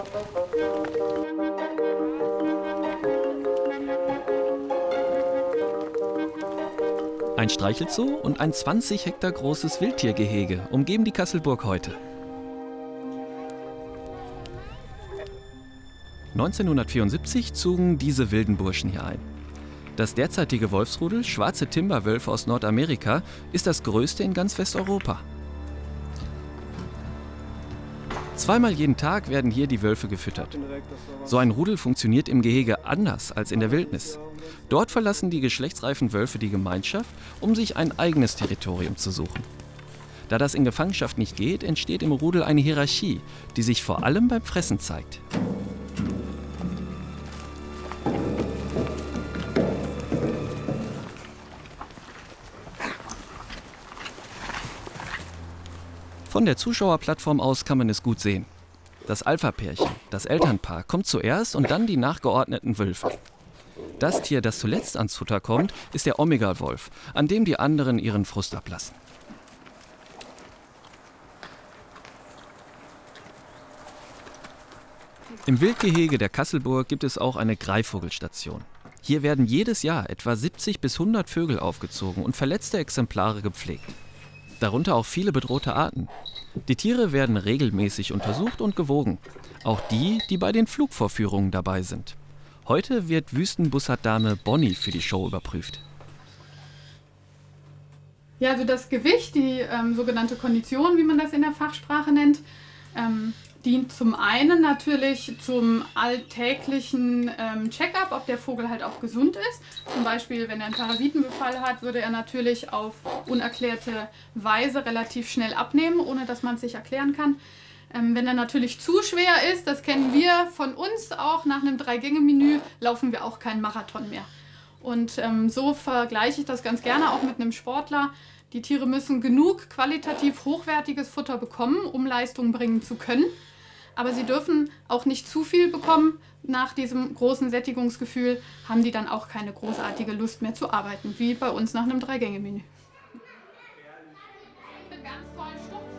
Ein Streichelzoo und ein 20 Hektar großes Wildtiergehege umgeben die Kasselburg heute. 1974 zogen diese wilden Burschen hier ein. Das derzeitige Wolfsrudel Schwarze Timberwölfe aus Nordamerika ist das größte in ganz Westeuropa. Zweimal jeden Tag werden hier die Wölfe gefüttert. So ein Rudel funktioniert im Gehege anders als in der Wildnis. Dort verlassen die geschlechtsreifen Wölfe die Gemeinschaft, um sich ein eigenes Territorium zu suchen. Da das in Gefangenschaft nicht geht, entsteht im Rudel eine Hierarchie, die sich vor allem beim Fressen zeigt. Von der Zuschauerplattform aus kann man es gut sehen. Das Alpha-Pärchen, das Elternpaar, kommt zuerst und dann die nachgeordneten Wölfe. Das Tier, das zuletzt ans Futter kommt, ist der Omega-Wolf, an dem die anderen ihren Frust ablassen. Im Wildgehege der Kasselburg gibt es auch eine Greifvogelstation. Hier werden jedes Jahr etwa 70 bis 100 Vögel aufgezogen und verletzte Exemplare gepflegt. Darunter auch viele bedrohte Arten. Die Tiere werden regelmäßig untersucht und gewogen. Auch die, die bei den Flugvorführungen dabei sind. Heute wird Wüstenbussarddame Bonnie für die Show überprüft. Ja, also das Gewicht, die sogenannte Kondition, wie man das in der Fachsprache nennt, dient zum einen natürlich zum alltäglichen Check-up, ob der Vogel halt auch gesund ist. Zum Beispiel, wenn er einen Parasitenbefall hat, würde er natürlich auf unerklärte Weise relativ schnell abnehmen, ohne dass man es sich erklären kann. Wenn er natürlich zu schwer ist, das kennen wir von uns auch, nach einem 3-Gänge-Menü laufen wir auch keinen Marathon mehr. Und so vergleiche ich das ganz gerne auch mit einem Sportler. Die Tiere müssen genug qualitativ hochwertiges Futter bekommen, um Leistung bringen zu können. Aber sie dürfen auch nicht zu viel bekommen. Nach diesem großen Sättigungsgefühl haben die dann auch keine großartige Lust mehr zu arbeiten, wie bei uns nach einem 3-Gänge-Menü.